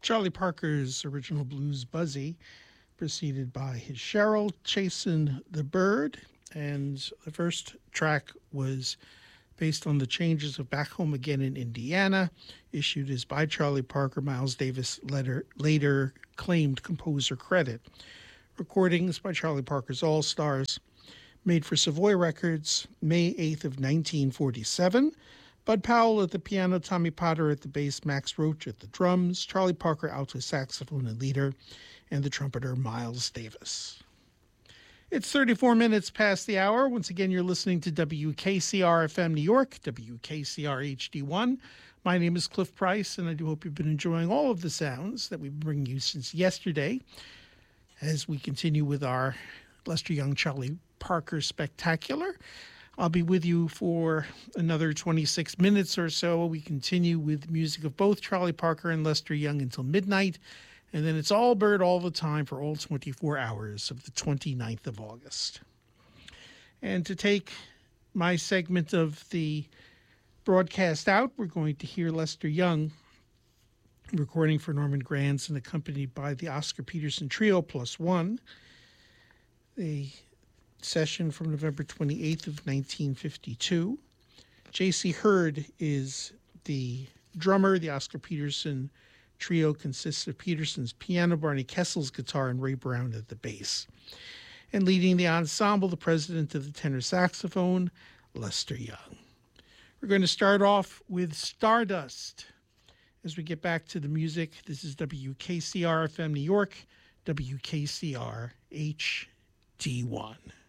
Charlie Parker's original blues Buzzy, preceded by his Cheryl, Chasin' the Bird. And the first track was based on the changes of Back Home Again in Indiana, issued as by Charlie Parker. Miles Davis later claimed composer credit. Recordings by Charlie Parker's All-Stars, made for Savoy Records, May 8th of 1947. Bud Powell at the piano, Tommy Potter at the bass, Max Roach at the drums, Charlie Parker alto saxophone and leader, and the trumpeter Miles Davis. It's 34 minutes past the hour. Once again, you're listening to WKCR-FM New York, WKCR HD1. My name is Cliff Price, and I do hope you've been enjoying all of the sounds that we've been bringing you since yesterday as we continue with our Lester Young Charlie Parker Spectacular. I'll be with you for another 26 minutes or so. We continue with music of both Charlie Parker and Lester Young until midnight. And then it's all Bird all the time for all 24 hours of the 29th of August. And to take my segment of the broadcast out, we're going to hear Lester Young recording for Norman Granz and accompanied by the Oscar Peterson Trio Plus One. The session from November 28th of 1952. J.C. Hurd is the drummer. The Oscar Peterson Trio consists of Peterson's piano, Barney Kessel's guitar, and Ray Brown at the bass. And leading the ensemble, the president of the tenor saxophone, Lester Young. We're going to start off with Stardust. As we get back to the music, this is WKCR-FM New York, WKCR HD1.